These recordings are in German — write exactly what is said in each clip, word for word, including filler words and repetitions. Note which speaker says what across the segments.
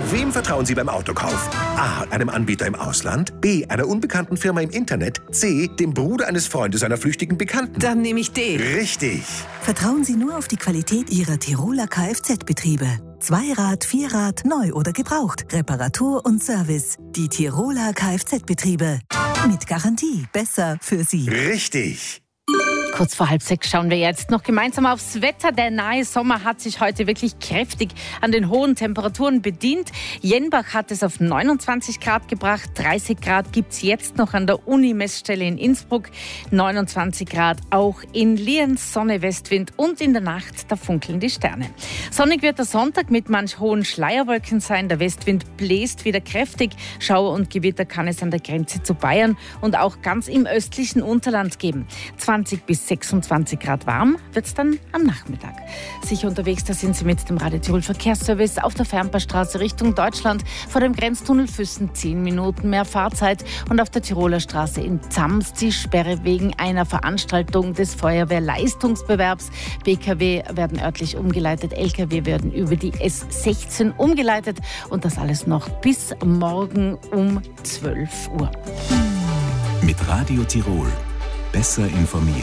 Speaker 1: Wem vertrauen Sie beim Autokauf? A. Einem Anbieter im Ausland. B. Einer unbekannten Firma im Internet. C. Dem Bruder eines Freundes einer flüchtigen Bekannten.
Speaker 2: Dann nehme ich D.
Speaker 1: Richtig.
Speaker 3: Vertrauen Sie nur auf die Qualität Ihrer Tiroler Kfz-Betriebe. Zweirad, Vierrad, neu oder gebraucht. Reparatur und Service. Die Tiroler Kfz-Betriebe. Mit Garantie. Besser für Sie.
Speaker 1: Richtig.
Speaker 4: Kurz vor halb sechs schauen wir jetzt noch gemeinsam aufs Wetter. Der nahe Sommer hat sich heute wirklich kräftig an den hohen Temperaturen bedient. Jenbach hat es auf neunundzwanzig Grad gebracht. dreißig Grad gibt es jetzt noch an der Uni-Messstelle in Innsbruck. neunundzwanzig Grad auch in Lienz. Sonne, Westwind und in der Nacht, da funkeln die Sterne. Sonnig wird der Sonntag mit manch hohen Schleierwolken sein. Der Westwind bläst wieder kräftig. Schauer und Gewitter kann es an der Grenze zu Bayern und auch ganz im östlichen Unterland geben. zwanzig bis sechsundzwanzig Grad warm wird es dann am Nachmittag. Sicher unterwegs, da sind Sie mit dem Radio Tirol Verkehrsservice auf der Fernpassstraße Richtung Deutschland. Vor dem Grenztunnel Füssen zehn Minuten mehr Fahrzeit und auf der Tiroler Straße in Zams die Sperre wegen einer Veranstaltung des Feuerwehrleistungsbewerbs. B K W werden örtlich umgeleitet, L K W werden über die S sechzehn umgeleitet und das alles noch bis morgen um zwölf Uhr.
Speaker 5: Mit Radio Tirol. Besser informiert.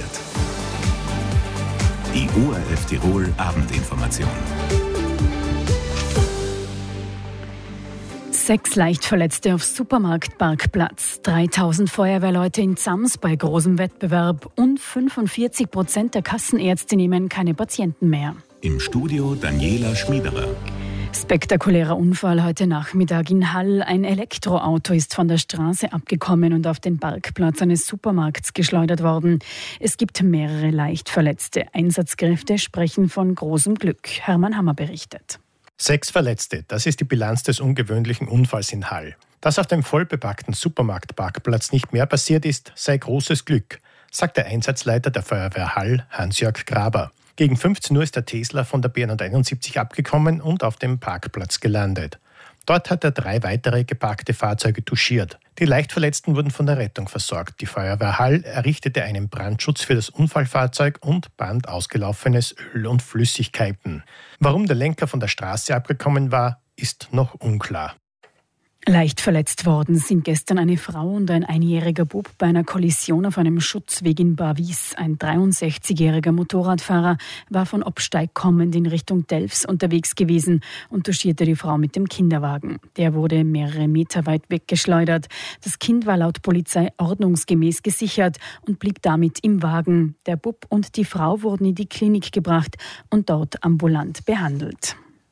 Speaker 5: Die O R F Tirol Abendinformation.
Speaker 6: Sechs Leichtverletzte auf Supermarktparkplatz, dreitausend Feuerwehrleute in Zams bei großem Wettbewerb und fünfundvierzig Prozent der Kassenärzte nehmen keine Patienten mehr.
Speaker 5: Im Studio Daniela Schmiederer.
Speaker 6: Spektakulärer Unfall heute Nachmittag in Hall. Ein Elektroauto ist von der Straße abgekommen und auf den Parkplatz eines Supermarkts geschleudert worden. Es gibt mehrere Leichtverletzte. Einsatzkräfte sprechen von großem Glück. Hermann Hammer berichtet.
Speaker 7: Sechs Verletzte, das ist die Bilanz des ungewöhnlichen Unfalls in Hall. Dass auf dem vollbepackten Supermarktparkplatz nicht mehr passiert ist, sei großes Glück, sagt der Einsatzleiter der Feuerwehr Hall, Hans-Jörg Graber. Gegen fünfzehn Uhr ist der Tesla von der B hunderteinundsiebzig abgekommen und auf dem Parkplatz gelandet. Dort hat er drei weitere geparkte Fahrzeuge touchiert. Die Leichtverletzten wurden von der Rettung versorgt. Die Feuerwehr Hall errichtete einen Brandschutz für das Unfallfahrzeug und band ausgelaufenes Öl und Flüssigkeiten. Warum der Lenker von der Straße abgekommen war, ist noch unklar.
Speaker 6: Leicht verletzt worden sind gestern eine Frau und ein einjähriger Bub bei einer Kollision auf einem Schutzweg in Barwies. Ein dreiundsechzigjähriger Motorradfahrer war von Obsteig kommend in Richtung Delfs unterwegs gewesen und touchierte die Frau mit dem Kinderwagen. Der wurde mehrere Meter weit weggeschleudert. Das Kind war laut Polizei ordnungsgemäß gesichert und blieb damit im Wagen. Der Bub und die Frau wurden in die Klinik gebracht und dort ambulant behandelt.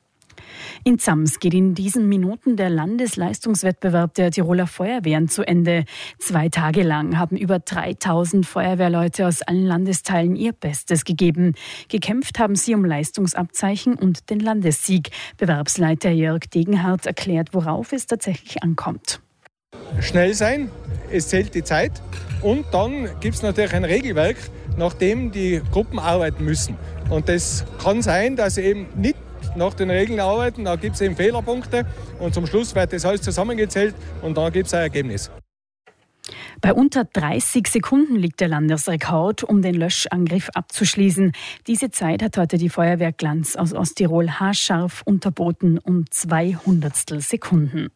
Speaker 6: In Zams geht in diesen Minuten der Landesleistungswettbewerb der Tiroler Feuerwehren zu Ende. Zwei Tage lang haben über dreitausend Feuerwehrleute aus allen Landesteilen ihr Bestes gegeben. Gekämpft haben sie um Leistungsabzeichen und den Landessieg. Bewerbsleiter Jörg Degenhardt erklärt, worauf es tatsächlich ankommt.
Speaker 8: Schnell sein, es zählt die Zeit und dann gibt es natürlich ein Regelwerk, nach dem die Gruppen arbeiten müssen. Und das kann sein, dass sie eben nicht nach den Regeln arbeiten, da gibt es eben Fehlerpunkte und zum Schluss wird das alles zusammengezählt und dann gibt es ein Ergebnis.
Speaker 6: Bei unter dreißig Sekunden liegt der Landesrekord, um den Löschangriff abzuschließen. Diese Zeit hat heute die Feuerwehr Glanz aus Osttirol haarscharf unterboten um zwei Hundertstel Sekunden.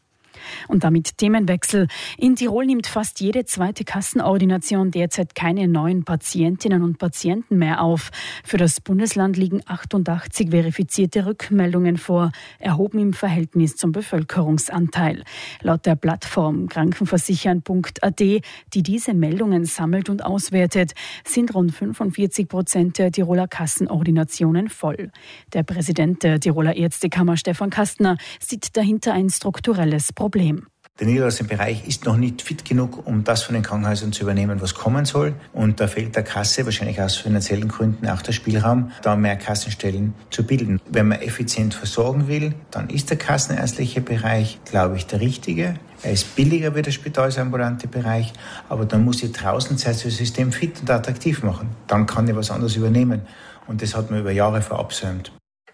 Speaker 6: Und damit Themenwechsel. In Tirol nimmt fast jede zweite Kassenordination derzeit keine neuen Patientinnen und Patienten mehr auf. Für das Bundesland liegen achtundachtzig verifizierte Rückmeldungen vor, erhoben im Verhältnis zum Bevölkerungsanteil. Laut der Plattform krankenversichern punkt a t, die diese Meldungen sammelt und auswertet, sind rund fünfundvierzig Prozent der Tiroler Kassenordinationen voll. Der Präsident der Tiroler Ärztekammer, Stefan Kastner, sieht dahinter ein strukturelles Problem.
Speaker 9: Der niedergelassene Bereich ist noch nicht fit genug, um das von den Krankenhäusern zu übernehmen, was kommen soll. Und da fehlt der Kasse wahrscheinlich aus finanziellen Gründen auch der Spielraum, da mehr Kassenstellen zu bilden. Wenn man effizient versorgen will, dann ist der kassenärztliche Bereich, glaube ich, der richtige. Er ist billiger wie der spitalsambulante Bereich, aber dann muss ich draußen das System fit und attraktiv machen. Dann kann ich was anderes übernehmen. Und das hat man über Jahre verabsäumt.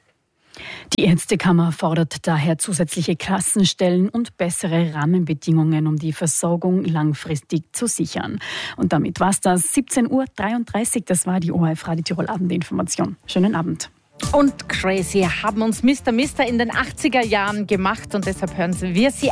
Speaker 6: Die Ärztekammer fordert daher zusätzliche Kassenstellen und bessere Rahmenbedingungen, um die Versorgung langfristig zu sichern. Und damit war's das. siebzehn Uhr dreiunddreißig, das war die O R F Radio Tirol Abendinformation. Schönen Abend.
Speaker 4: Und Crazy haben uns Mister Mister in den achtziger Jahren gemacht und deshalb hören wir sie